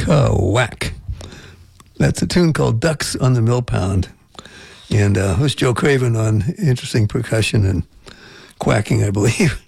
Whack. That's a tune called Ducks on the Millpound. And it was Joe Craven on interesting percussion and quacking, I believe.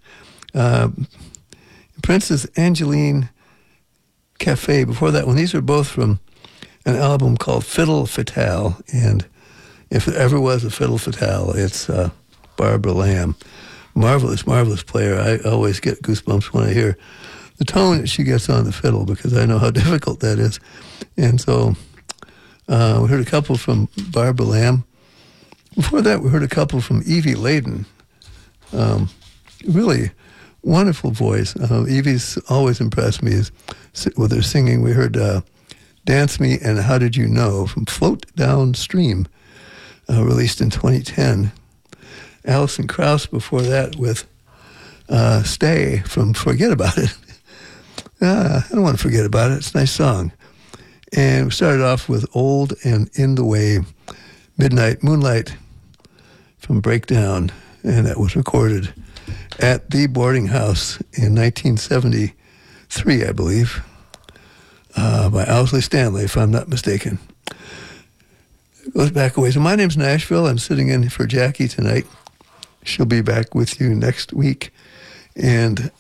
Princess Angeline Cafe, before that one, these are both from an album called Fiddle Fatale. And if there ever was a Fiddle Fatale, it's Barbara Lamb. Marvelous, marvelous player. I always get goosebumps when I hear the tone that she gets on the fiddle because I know how difficult that is. And so we heard a couple from Barbara Lamb. Before that, we heard a couple from Evie Layden. Really wonderful voice. Evie's always impressed me with her singing. We heard Dance Me and How Did You Know from Float Downstream, released in 2010. Alison Krauss before that with Stay from Forget About It. I don't want to forget about it. It's a nice song. And we started off with Old and In the Way, Midnight Moonlight from Breakdown. And that was recorded at the boarding house in 1973, I believe, by Owsley Stanley, if I'm not mistaken. It goes back a ways. So my name's Nashville. I'm sitting in for Jackie tonight. She'll be back with you next week. And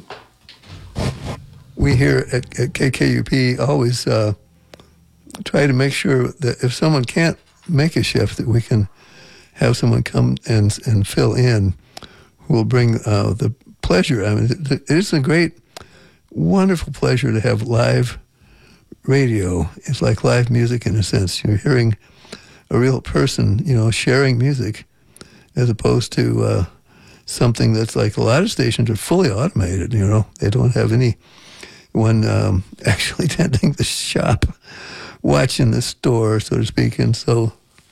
we here at KKUP always try to make sure that if someone can't make a shift, that we can have someone come and fill in who will bring the pleasure. I mean, it's a great, wonderful pleasure to have live radio. It's like live music in a sense. You're hearing a real person, sharing music, as opposed to something that's like a lot of stations are fully automated. They don't have anyone actually tending the shop, watching the store, so to speak. And so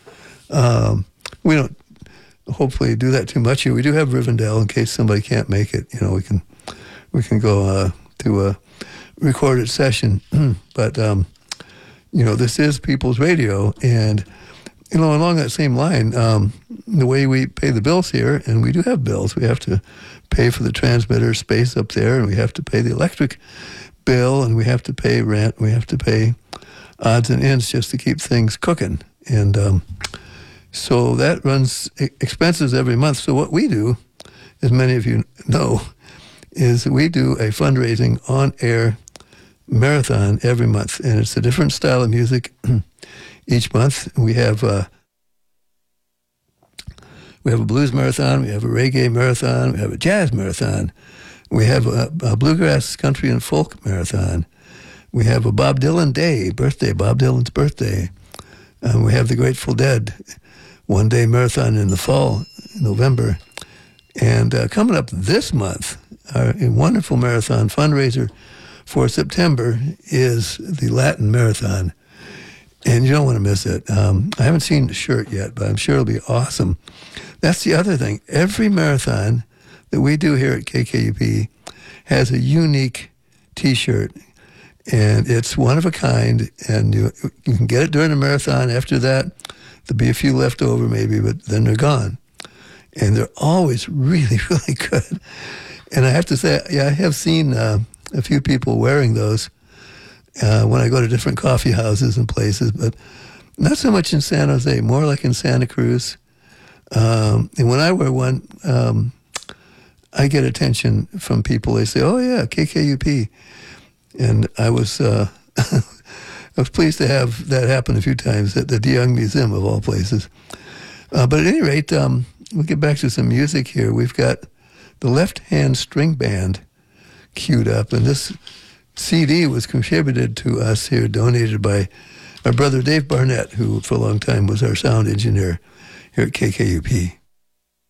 we don't hopefully do that too much here. We do have Rivendell in case somebody can't make it. We can go to a recorded session. But this is People's Radio, and along that same line, the way we pay the bills here, and we do have bills, we have to pay for the transmitter space up there, and we have to pay the electric bill, and we have to pay rent, we have to pay odds and ends just to keep things cooking. And so that runs expenses every month. So what we do, as many of you know, is we do a fundraising on-air marathon every month, and it's a different style of music each month. We have a blues marathon, we have a reggae marathon, we have a jazz marathon, we have a bluegrass, country, and folk marathon. We have a Bob Dylan birthday, Bob Dylan's birthday. We have the Grateful Dead one-day marathon in the fall, in November. And coming up this month, our wonderful marathon fundraiser for September is the Latin Marathon. And you don't want to miss it. I haven't seen the shirt yet, but I'm sure it'll be awesome. That's the other thing. Every marathon that we do here at KKUP has a unique T-shirt, and it's one of a kind, and you can get it during the marathon. After that, there'll be a few left over maybe, but then they're gone. And they're always really, really good. And I have to say, I have seen a few people wearing those when I go to different coffee houses and places, but not so much in San Jose, more like in Santa Cruz. And when I wear one, I get attention from people. They say, "Oh yeah, KKUP," and I was I was pleased to have that happen a few times at the De Young Museum of all places. But at any rate, we'll get back to some music here. We've got the Left Hand String Band queued up, and this CD was contributed to us here, donated by our brother Dave Barnett, who for a long time was our sound engineer here at KKUP.